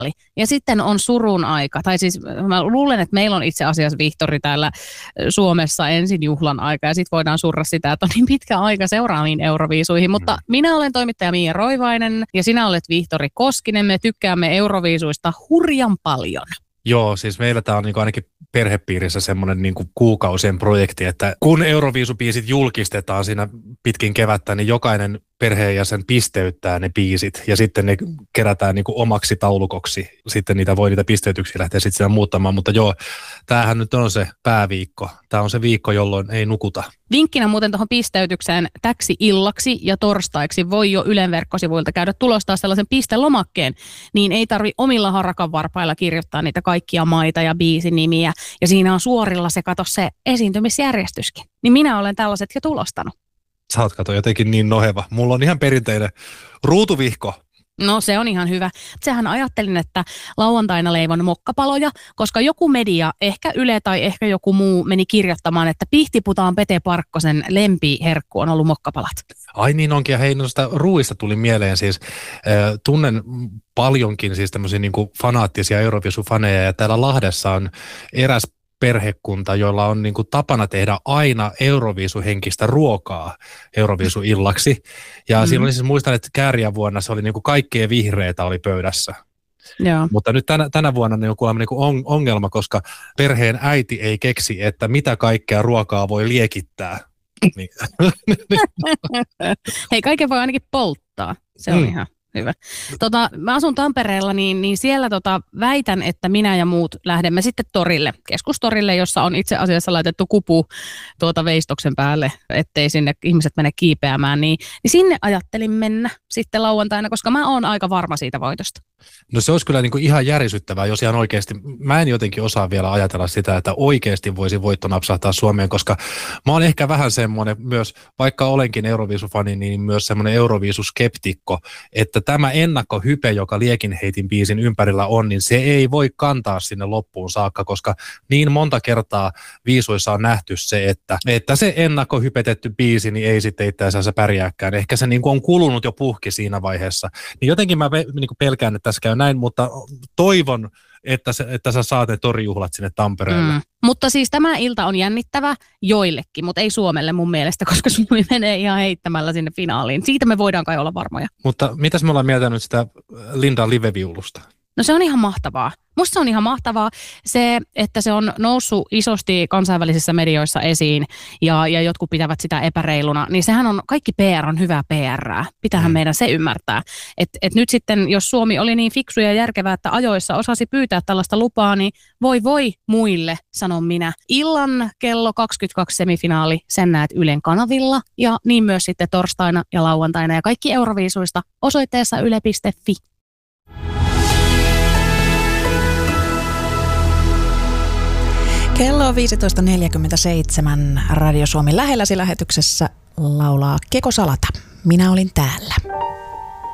Ja sitten on surun aika. Tai siis mä luulen, että meillä on itse asiassa Vihtori täällä Suomessa ensin juhlan aika ja sitten voidaan surra sitä, että on niin pitkä aika seuraaviin Euroviisuihin. Mutta minä olen toimittaja Miia Roivainen ja sinä olet Vihtori Koskinen. Me tykkäämme Euroviisuista hurjan paljon. Joo, siis meillä tämä on niinku ainakin perhepiirissä semmoinen niinku kuukausien projekti, että kun Euroviisubiisit julkistetaan siinä pitkin kevättä, niin jokainen perheenjäsen pisteyttää ne biisit ja sitten ne kerätään niinku omaksi taulukoksi. Sitten niitä pisteytyksiä lähteä sitten siellä muuttamaan, mutta joo, tämähän nyt on se pääviikko. Tämä on se viikko, jolloin ei nukuta. Vinkkinä muuten tuohon pisteytykseen täksi illaksi ja torstaiksi voi jo Ylen verkkosivuilta käydä tulostaa sellaisen pistelomakkeen, niin ei tarvi omilla harakan varpailla kirjoittaa niitä kaikkia maita ja biisinimiä. Ja siinä on suorilla se, kato se esiintymisjärjestyskin. Niin minä olen tällaiset jo tulostanut. Sä oot kato jotenkin niin noheva. Mulla on ihan perinteinen ruutuvihko. No se on ihan hyvä. Sehän ajattelin, että lauantaina leivon mokkapaloja, koska joku media, ehkä Yle tai ehkä joku muu meni kirjoittamaan, että Pihtiputaan Pete Parkkosen lempiherkku on ollut mokkapalat. Ai niin onkin, ja hei, noista ruuista tuli mieleen siis, tunnen paljonkin siis tämmöisiä niin kuin fanaattisia Euroviisufaneja, ja täällä Lahdessa on eräs perhekunta, joilla on niin kuin tapana tehdä aina Euroviisuhenkistä ruokaa Euroviisuillaksi. Ja silloin siis muistan, että kääriä vuonna se oli niin kuin kaikkea vihreitä oli pöydässä. Joo. Mutta nyt tänä vuonna on kuulemma niin kuin ongelma, koska perheen äiti ei keksi, että mitä kaikkea ruokaa voi liekittää. Hei, kaiken voi ainakin polttaa. Se on ihan hyvä. Mä asun Tampereella, niin siellä väitän, että minä ja muut lähdemme sitten torille, keskustorille, jossa on itse asiassa laitettu kupu veistoksen päälle, ettei sinne ihmiset mene kiipeämään, niin sinne ajattelin mennä sitten lauantaina, koska mä oon aika varma siitä voitosta. No se olisi kyllä niin kuin ihan järisyttävää, jos ihan oikeasti, mä en jotenkin osaa vielä ajatella sitä, että oikeasti voisi voitto napsahtaa Suomeen, koska mä oon ehkä vähän semmoinen myös, vaikka olenkin Euroviisufani, niin myös semmoinen Euroviisuskeptikko, että tämä ennakkohype, joka Liekinheitin biisin ympärillä on, niin se ei voi kantaa sinne loppuun saakka, koska niin monta kertaa viisuissa on nähty se, että se ennakkohypetetty biisi niin ei sitten itse asiassa pärjääkään. Ehkä se niin kuin on kulunut jo puhki siinä vaiheessa. Niin jotenkin mä niin kuin pelkään, että tässä käy näin, mutta toivon, että sä saat ne torijuhlat sinne Tampereelle. Mutta siis tämä ilta on jännittävä joillekin, mutta ei Suomelle mun mielestä, koska Suomi menee ihan heittämällä sinne finaaliin. Siitä me voidaan kai olla varmoja. Mutta mitäs me ollaan mieltä nyt sitä Lindan live-viulusta? No se on ihan mahtavaa. Musta se on ihan mahtavaa se, että se on noussut isosti kansainvälisissä medioissa esiin ja jotkut pitävät sitä epäreiluna, niin sehän on, kaikki PR on hyvää PR:ää. Pitähän meidän se ymmärtää. Et nyt sitten, jos Suomi oli niin fiksu ja järkevää, että ajoissa osasi pyytää tällaista lupaa, niin voi muille, sanon minä. Illan kello 22 semifinaali, sen näet Ylen kanavilla ja niin myös sitten torstaina ja lauantaina ja kaikki Euroviisuista osoitteessa yle.fi. Kello on 15.47. Radio Suomi lähelläsi lähetyksessä laulaa Keko Salata. Minä olin täällä.